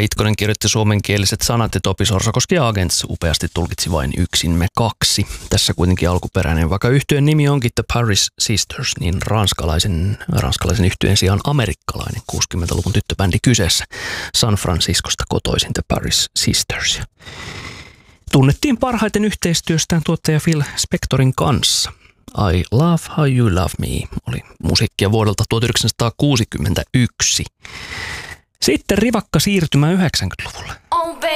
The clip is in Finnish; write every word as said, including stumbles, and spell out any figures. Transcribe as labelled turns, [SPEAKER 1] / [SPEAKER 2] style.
[SPEAKER 1] Itkonen kirjoitti suomenkieliset sanat ja Topi Sorsakoski ja Agents upeasti tulkitsi vain yksin me kaksi. Tässä kuitenkin alkuperäinen, vaikka yhtyeen nimi onkin The Paris Sisters, niin ranskalaisen, ranskalaisen yhtyeen sijaan amerikkalainen kuusikymmentäluvun tyttöbändi kyseessä. San Franciscosta kotoisin The Paris Sisters. Tunnettiin parhaiten yhteistyöstään tuottaja Phil Spectorin kanssa. I Love How You Love Me oli musiikkia vuodelta tuhatyhdeksänsataakuusikymmentäyksi. Sitten rivakka siirtymä yhdeksänkymmentäluvulle.